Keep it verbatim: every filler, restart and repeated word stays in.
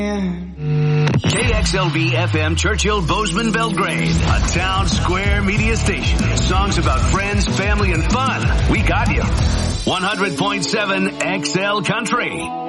K X L V F M Churchill Bozeman Belgrade, a town square media station. Songs about friends, family, and fun. We got you. one hundred point seven X L Country.